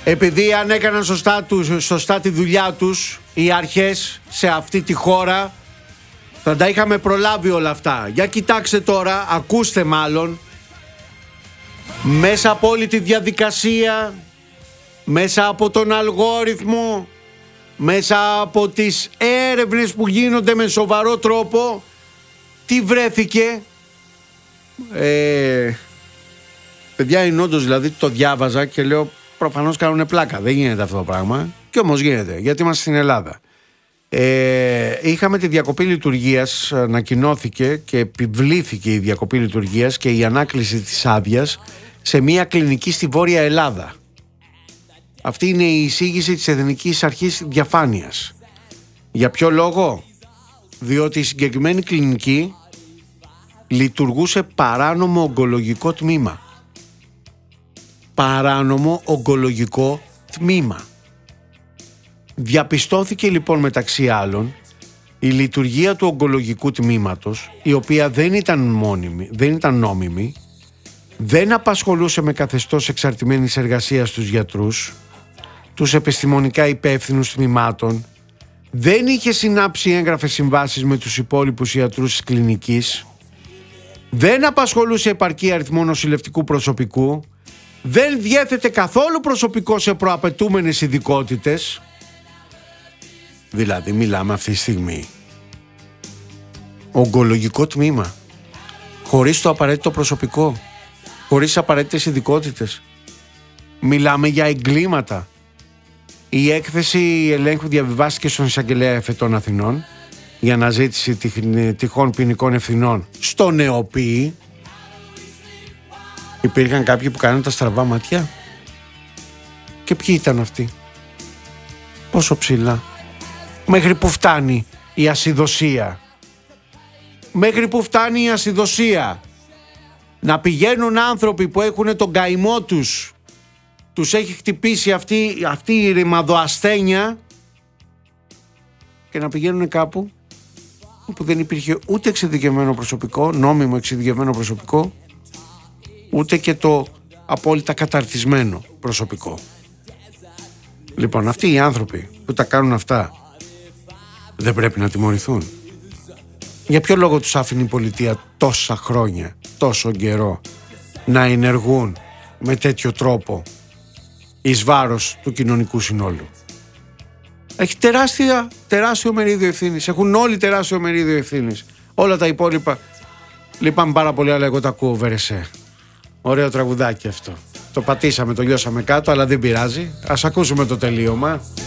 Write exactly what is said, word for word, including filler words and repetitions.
επειδή αν έκαναν σωστά, τους, σωστά τη δουλειά τους οι αρχές σε αυτή τη χώρα, θα τα είχαμε προλάβει όλα αυτά. Για κοιτάξτε τώρα, ακούστε μάλλον, μέσα από όλη τη διαδικασία, μέσα από τον αλγόριθμο, μέσα από τις έρευνες που γίνονται με σοβαρό τρόπο, τι βρέθηκε. Ε, παιδιά, είναι όντως, δηλαδή το διάβαζα και λέω προφανώς κάνουν πλάκα, δεν γίνεται αυτό το πράγμα, και όμως γίνεται, γιατί είμαστε στην Ελλάδα. Ε, είχαμε τη διακοπή λειτουργίας, ανακοινώθηκε και επιβλήθηκε η διακοπή λειτουργίας και η ανάκληση της άδειας σε μια κλινική στη Βόρεια Ελλάδα. Αυτή είναι η εισήγηση της Εθνικής Αρχής Διαφάνειας. Για ποιο λόγο? Διότι η συγκεκριμένη κλινική λειτουργούσε παράνομο ογκολογικό τμήμα. Παράνομο ογκολογικό τμήμα. Διαπιστώθηκε λοιπόν μεταξύ άλλων η λειτουργία του ογκολογικού τμήματος, η οποία δεν ήταν μόνιμη, δεν ήταν νόμιμη, δεν απασχολούσε με καθεστώς εξαρτημένης εργασίας τους γιατρούς, τους επιστημονικά υπεύθυνους τμήματων, δεν είχε συνάψει έγγραφες συμβάσεις με τους υπόλοιπους ιατρούς της κλινικής, δεν απασχολούσε επαρκή αριθμό νοσηλευτικού προσωπικού, δεν διέθετε καθόλου προσωπικό σε προαπαιτούμενες ειδικότητες. Δηλαδή μιλάμε αυτή τη στιγμή ογκολογικό τμήμα, χωρίς το απαραίτητο προσωπικό, χωρίς απαραίτητες ειδικότητες. Μιλάμε για εγκλήματα. Η έκθεση ελέγχου διαβιβάστηκε στον εισαγγελέα εφετών Αθηνών για αναζήτηση τυχόν ποινικών ευθυνών στον ΕΟΠΗ. Υπήρχαν κάποιοι που κάνουν τα στραβά ματιά. Και ποιοι ήταν αυτοί? Πόσο ψηλά? Μέχρι που φτάνει η ασυδοσία? Μέχρι που φτάνει η ασυδοσία? Να πηγαίνουν άνθρωποι που έχουν τον καημό τους, τους έχει χτυπήσει αυτή, αυτή η ρημαδοασθένεια, και να πηγαίνουν κάπου όπου δεν υπήρχε ούτε εξειδικευμένο προσωπικό, νόμιμο εξειδικευμένο προσωπικό, ούτε και το απόλυτα καταρτισμένο προσωπικό. Λοιπόν, αυτοί οι άνθρωποι που τα κάνουν αυτά δεν πρέπει να τιμωρηθούν? Για ποιο λόγο τους άφηνε η πολιτεία τόσα χρόνια, τόσο καιρό, να ενεργούν με τέτοιο τρόπο εις βάρος του κοινωνικού συνόλου? Έχει τεράστια, τεράστιο μερίδιο ευθύνης. Έχουν όλοι τεράστιο μερίδιο ευθύνης. Όλα τα υπόλοιπα λυπάμαι πάρα πολύ, αλλά εγώ τα ακούω βερεσέ. Ωραίο τραγουδάκι αυτό. Το πατήσαμε, το λιώσαμε κάτω, αλλά δεν πειράζει. Ας ακούσουμε το τελείωμα.